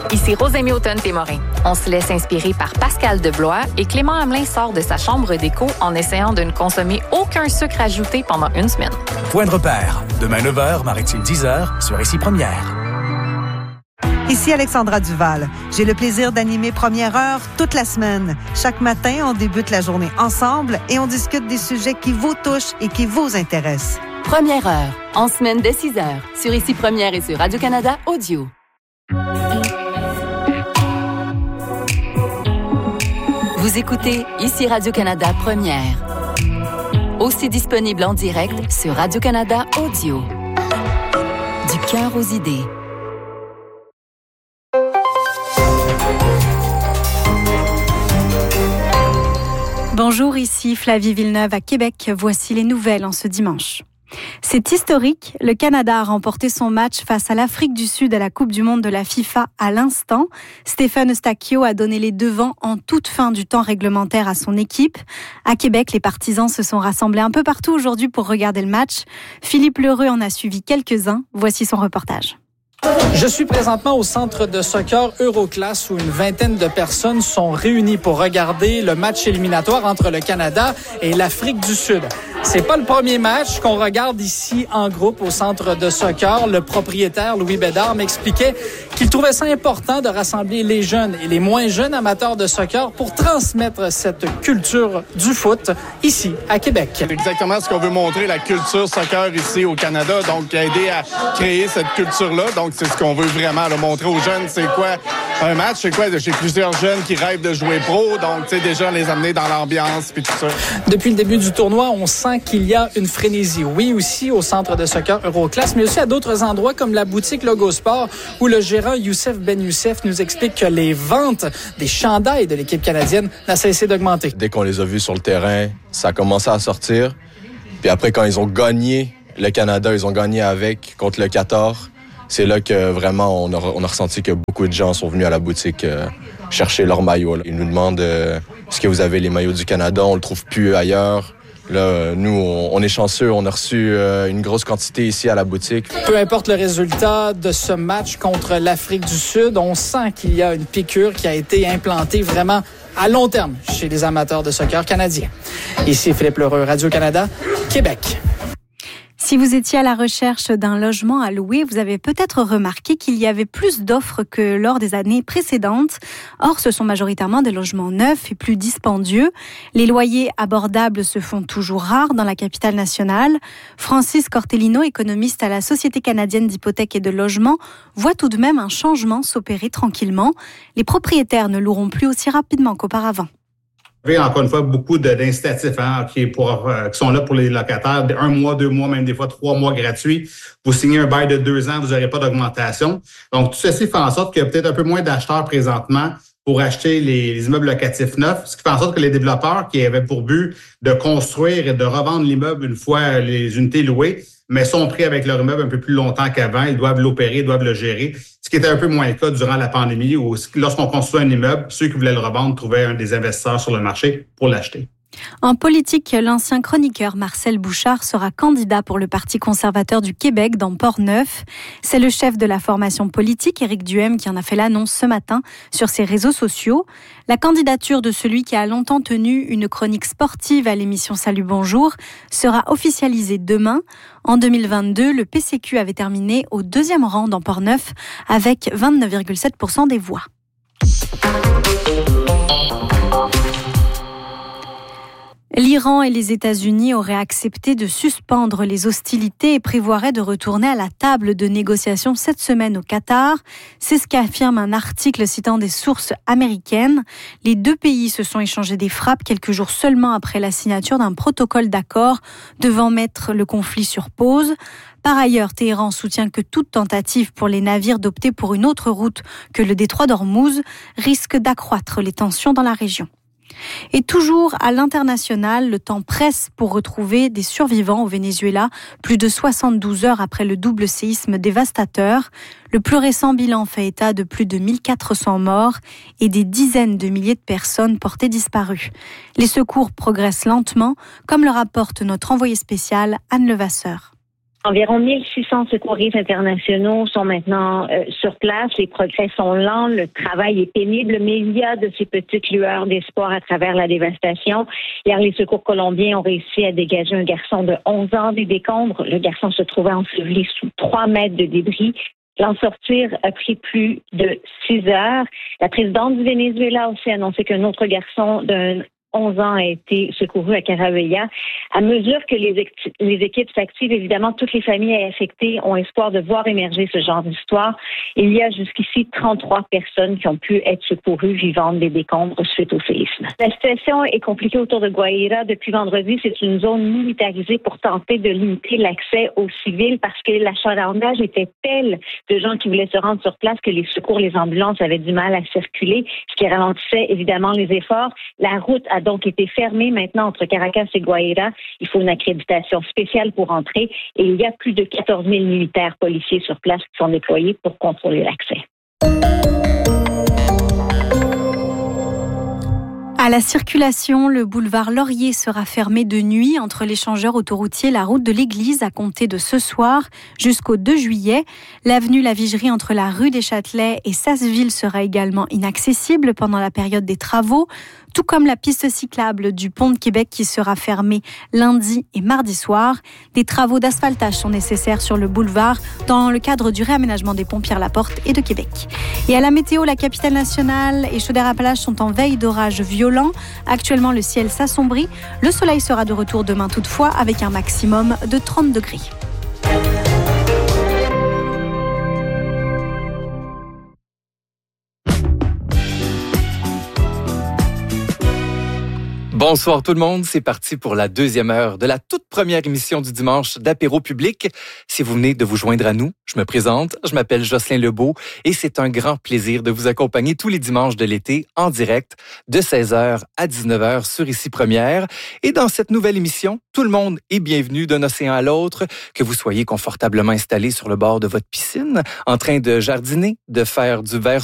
Ici Rosémie Automne-Témorin. On se laisse inspirer par Pascal Deblois et Clément Hamelin sort de sa chambre d'écho en essayant de ne consommer aucun sucre ajouté pendant une semaine. Point de repère. Demain 9h, Maritime 10h, sur Ici Première. Ici Alexandra Duval. J'ai le plaisir d'animer Première Heure toute la semaine. Chaque matin, on débute la journée ensemble et on discute des sujets qui vous touchent et qui vous intéressent. Première Heure, en semaine dès 6h, sur Ici Première et sur Radio-Canada Audio. Vous écoutez Ici Radio-Canada Première. Aussi disponible en direct sur Radio-Canada Audio. Du cœur aux idées. Bonjour, ici Flavie Villeneuve à Québec. Voici les nouvelles en ce dimanche. C'est historique. Le Canada a remporté son match face à l'Afrique du Sud à la Coupe du monde de la FIFA à l'instant. Stéphane Eustáquio a donné les devants en toute fin du temps réglementaire à son équipe. À Québec, les partisans se sont rassemblés un peu partout aujourd'hui pour regarder le match. Philippe Lheureux en a suivi quelques-uns. Voici son reportage. Je suis présentement au centre de soccer Euroclass où une vingtaine de personnes sont réunies pour regarder le match éliminatoire entre le Canada et l'Afrique du Sud. C'est pas le premier match qu'on regarde ici en groupe au centre de soccer. Le propriétaire, Louis Bédard, m'expliquait qu'il trouvait ça important de rassembler les jeunes et les moins jeunes amateurs de soccer pour transmettre cette culture du foot ici à Québec. C'est exactement ce qu'on veut montrer, la culture soccer ici au Canada, donc aider à créer cette culture-là. Donc c'est ce qu'on veut vraiment là, montrer aux jeunes, c'est quoi un match, c'est quoi, j'ai plusieurs jeunes qui rêvent de jouer pro, donc tu sais déjà les amener dans l'ambiance puis tout ça. Depuis le début du tournoi, on sent qu'il y a une frénésie. Oui, aussi au centre de soccer Euroclass, mais aussi à d'autres endroits comme la boutique Logosport où le gérant Youssef Ben Youssef nous explique que les ventes des chandails de l'équipe canadienne n'a cessé d'augmenter. Dès qu'on les a vus sur le terrain, ça a commencé à sortir. Puis après, quand ils ont gagné le Canada, ils ont gagné avec contre le Qatar. C'est là que vraiment on a ressenti que beaucoup de gens sont venus à la boutique chercher leurs maillots. Ils nous demandent est-ce que vous avez les maillots du Canada, on le trouve plus ailleurs. Là, nous, on est chanceux, on a reçu une grosse quantité ici à la boutique. Peu importe le résultat de ce match contre l'Afrique du Sud, on sent qu'il y a une piqûre qui a été implantée vraiment à long terme chez les amateurs de soccer canadiens. Ici Philippe Lheureux, Radio-Canada, Québec. Si vous étiez à la recherche d'un logement à louer, vous avez peut-être remarqué qu'il y avait plus d'offres que lors des années précédentes. Or, ce sont majoritairement des logements neufs et plus dispendieux. Les loyers abordables se font toujours rares dans la capitale nationale. Francis Cortellino, économiste à la Société canadienne d'hypothèques et de logement, voit tout de même un changement s'opérer tranquillement. Les propriétaires ne loueront plus aussi rapidement qu'auparavant. Vous avez encore une fois beaucoup d'incitatifs qui sont là pour les locataires. 1 mois, 2 mois, même des fois 3 mois gratuits. Vous signez un bail de 2 ans, vous n'aurez pas d'augmentation. Donc, tout ceci fait en sorte qu'il y a peut-être un peu moins d'acheteurs présentement pour acheter les immeubles locatifs neufs, ce qui fait en sorte que les développeurs qui avaient pour but de construire et de revendre l'immeuble une fois les unités louées, mais sont pris avec leur immeuble un peu plus longtemps qu'avant. Ils doivent l'opérer, ils doivent le gérer. Ce qui était un peu moins le cas durant la pandémie où lorsqu'on construit un immeuble, ceux qui voulaient le revendre trouvaient des investisseurs sur le marché pour l'acheter. En politique, l'ancien chroniqueur Marcel Bouchard sera candidat pour le Parti conservateur du Québec dans Port-Neuf. C'est le chef de la formation politique, Éric Duhem, qui en a fait l'annonce ce matin sur ses réseaux sociaux. La candidature de celui qui a longtemps tenu une chronique sportive à l'émission Salut Bonjour sera officialisée demain. En 2022, le PCQ avait terminé au 2e rang dans Port-Neuf avec 29,7% des voix. L'Iran et les États-Unis auraient accepté de suspendre les hostilités et prévoiraient de retourner à la table de négociation cette semaine au Qatar. C'est ce qu'affirme un article citant des sources américaines. Les deux pays se sont échangés des frappes quelques jours seulement après la signature d'un protocole d'accord devant mettre le conflit sur pause. Par ailleurs, Téhéran soutient que toute tentative pour les navires d'opter pour une autre route que le détroit d'Ormuz risque d'accroître les tensions dans la région. Et toujours à l'international, le temps presse pour retrouver des survivants au Venezuela, plus de 72 heures après le double séisme dévastateur. Le plus récent bilan fait état de plus de 1400 morts et des dizaines de milliers de personnes portées disparues. Les secours progressent lentement, comme le rapporte notre envoyée spéciale Anne Levasseur. Environ 1600 secouristes internationaux sont maintenant sur place. Les progrès sont lents, le travail est pénible, mais il y a de ces petites lueurs d'espoir à travers la dévastation. Hier, les secours colombiens ont réussi à dégager un garçon de 11 ans des décombres. Le garçon se trouvait enseveli sous 3 mètres de débris. L'en sortir a pris plus de 6 heures. La présidente du Venezuela a aussi annoncé qu'un autre garçon d'un 11 ans a été secouru à Caravella. À mesure que les équipes s'activent, évidemment, toutes les familles affectées ont espoir de voir émerger ce genre d'histoire. Il y a jusqu'ici 33 personnes qui ont pu être secourues vivantes des décombres suite au séisme. La situation est compliquée autour de Guaira. Depuis vendredi, c'est une zone militarisée pour tenter de limiter l'accès aux civils parce que l'achalandage était tel de gens qui voulaient se rendre sur place que les secours, les ambulances avaient du mal à circuler, ce qui ralentissait évidemment les efforts. La route a donc été fermée maintenant entre Caracas et Guaira. Il faut une accréditation spéciale pour entrer et il y a plus de 14 000 militaires policiers sur place qui sont déployés pour contrôler l'accès. À la circulation, le boulevard Laurier sera fermé de nuit entre l'échangeur autoroutier et la route de l'église à compter de ce soir jusqu'au 2 juillet. L'avenue La Vigerie entre la rue des Châtelets et Sasseville sera également inaccessible pendant la période des travaux, tout comme la piste cyclable du pont de Québec qui sera fermée lundi et mardi soir. Des travaux d'asphaltage sont nécessaires sur le boulevard dans le cadre du réaménagement des ponts Pierre-Laporte et de Québec. Et à la météo, la capitale nationale et Chaudière-Appalaches sont en veille d'orage violent. Actuellement, le ciel s'assombrit. Le soleil sera de retour demain toutefois avec un maximum de 30 degrés. Bonsoir tout le monde, c'est parti pour la deuxième heure de la toute première émission du dimanche d'Apéro Public. Si vous venez de vous joindre à nous, je me présente, je m'appelle Jocelyn Lebeau et c'est un grand plaisir de vous accompagner tous les dimanches de l'été en direct de 16h à 19h sur Ici Première. Et dans cette nouvelle émission, tout le monde est bienvenu d'un océan à l'autre, que vous soyez confortablement installé sur le bord de votre piscine, en train de jardiner, de faire du verre